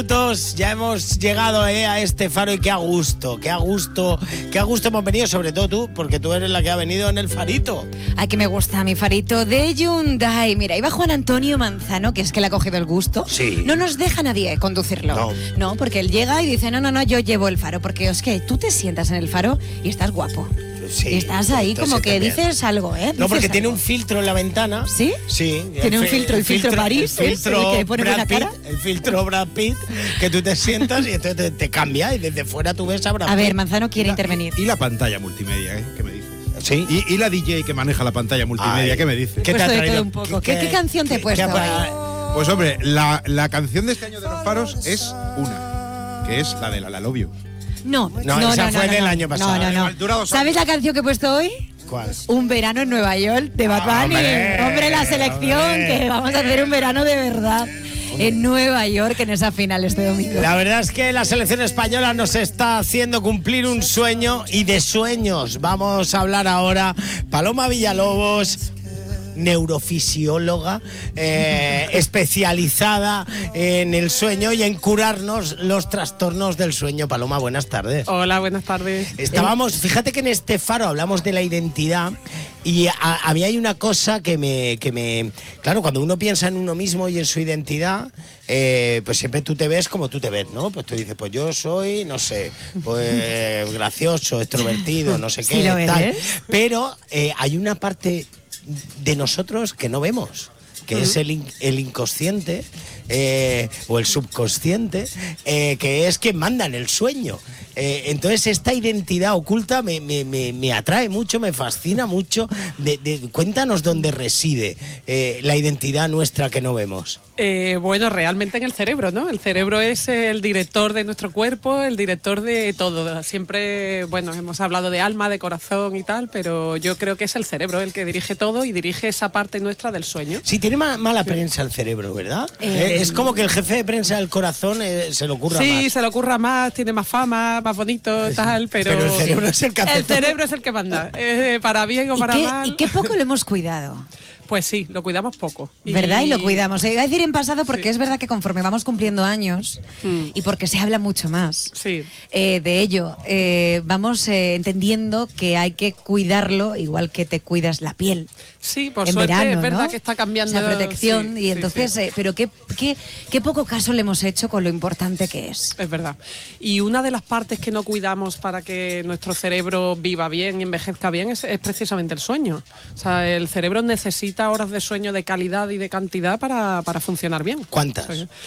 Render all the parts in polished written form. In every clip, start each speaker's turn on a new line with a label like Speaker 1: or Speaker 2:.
Speaker 1: Ya hemos llegado a este faro y qué a gusto hemos venido, sobre todo tú, porque tú eres la que ha venido en el farito.
Speaker 2: Ay, que me gusta mi farito de Hyundai. Mira, iba Juan Antonio Manzano, que es que le ha cogido el gusto.
Speaker 1: Sí.
Speaker 2: No nos deja nadie conducirlo. No, porque él llega y dice, no, yo llevo el faro, porque es que tú te sientas en el faro y estás guapo.
Speaker 1: Sí,
Speaker 2: y estás ahí como que dices algo, ¿eh?
Speaker 1: No, porque
Speaker 2: dices
Speaker 1: tiene
Speaker 2: algo.
Speaker 1: un filtro en la ventana.
Speaker 2: ¿Sí?
Speaker 1: Sí.
Speaker 2: Tiene un filtro, el filtro París,
Speaker 1: el filtro
Speaker 2: que pone buena cara.
Speaker 1: El filtro Brad Pitt, que tú te sientas y entonces te cambia y desde fuera tú ves a Brad Pitt.
Speaker 2: A ver, Manzano quiere intervenir.
Speaker 3: Y la pantalla multimedia, ¿eh? ¿Qué me dices?
Speaker 1: Sí.
Speaker 3: Y la DJ que maneja la pantalla multimedia, ¿qué me dices?
Speaker 1: ¿Qué te ha
Speaker 2: Puesto de
Speaker 1: traído?
Speaker 2: todo un poco. ¿Qué canción te he puesto ahí?
Speaker 3: Pues hombre, la canción de este año de los faros es una, que es la de La Love You.
Speaker 2: No,
Speaker 1: esa fue del año pasado.
Speaker 2: No. ¿Sabes la canción que he puesto hoy?
Speaker 1: ¿Cuál?
Speaker 2: Un verano en Nueva York de Bad Bunny. Hombre, la selección, que vamos a hacer un verano de verdad en Nueva York en esa final este domingo.
Speaker 1: La verdad es que la selección española nos está haciendo cumplir un sueño, y de sueños vamos a hablar ahora. Paloma Villalobos, neurofisióloga, especializada en el sueño y en curarnos los trastornos del sueño. Paloma, buenas tardes.
Speaker 4: Hola, buenas tardes.
Speaker 1: Fíjate que en este faro hablamos de la identidad y había ahí una cosa que me claro, cuando uno piensa en uno mismo y en su identidad, pues siempre tú te ves como tú te ves, ¿no? Pues tú dices, pues yo soy, no sé, pues gracioso, extrovertido, no sé qué,
Speaker 2: ¿Sí lo
Speaker 1: tal.
Speaker 2: eres?
Speaker 1: Pero hay una parte de nosotros que no vemos, que es el inconsciente o el subconsciente, que es quien manda en el sueño. Entonces esta identidad oculta me atrae mucho, me fascina mucho. Cuéntanos dónde reside la identidad nuestra que no vemos.
Speaker 4: Bueno, realmente en el cerebro, ¿no? El cerebro es el director de nuestro cuerpo, el director de todo. Siempre, bueno, hemos hablado de alma, de corazón y tal, pero yo creo que es el cerebro el que dirige todo y dirige esa parte nuestra del sueño.
Speaker 1: Sí, tiene mala prensa el cerebro, ¿verdad? Es como que el jefe de prensa del corazón se le ocurra más.
Speaker 4: Sí, se le ocurra más, tiene más fama, más bonito, tal, pero
Speaker 1: el cerebro es el que hace
Speaker 4: el cerebro es el que manda, para bien o para mal.
Speaker 2: ¿Y qué poco lo hemos cuidado?
Speaker 4: Pues sí, lo cuidamos poco.
Speaker 2: ¿Verdad? Y lo cuidamos. Iba a decir en pasado porque es verdad que conforme vamos cumpliendo años y porque se habla mucho más de ello, vamos entendiendo que hay que cuidarlo igual que te cuidas la piel.
Speaker 4: Sí, por
Speaker 2: en
Speaker 4: suerte
Speaker 2: verano,
Speaker 4: es verdad
Speaker 2: ¿no?
Speaker 4: que está cambiando.
Speaker 2: Esa protección
Speaker 4: sí,
Speaker 2: y entonces,
Speaker 4: sí.
Speaker 2: Pero qué poco caso le hemos hecho con lo importante que es.
Speaker 4: Es verdad. Y una de las partes que no cuidamos para que nuestro cerebro viva bien y envejezca bien es precisamente el sueño. O sea, el cerebro necesita horas de sueño de calidad y de cantidad para funcionar bien.
Speaker 1: ¿Cuántas?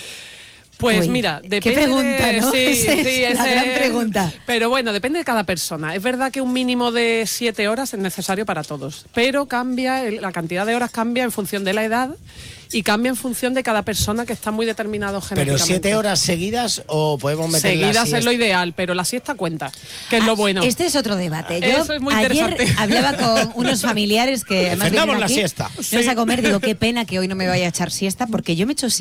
Speaker 4: Pues
Speaker 2: Uy,
Speaker 4: mira, depende.
Speaker 2: Qué pregunta, ¿no?
Speaker 4: Sí,
Speaker 2: es la gran pregunta.
Speaker 4: Pero bueno, depende de cada persona. Es verdad que un mínimo de 7 horas es necesario para todos, pero la cantidad de horas cambia en función de la edad y cambia en función de cada persona, que está muy determinado genéticamente.
Speaker 1: ¿Pero 7 horas seguidas o podemos meter
Speaker 4: seguidas es lo ideal, pero la siesta cuenta, que es lo bueno.
Speaker 2: Este es otro debate. Yo
Speaker 4: Eso es muy interesante.
Speaker 2: ayer hablaba con unos familiares que además
Speaker 1: defendamos
Speaker 2: vienen
Speaker 1: la
Speaker 2: aquí,
Speaker 1: siesta.
Speaker 2: Vamos a comer, digo, qué pena que hoy no me vaya a echar siesta, porque yo me echo siesta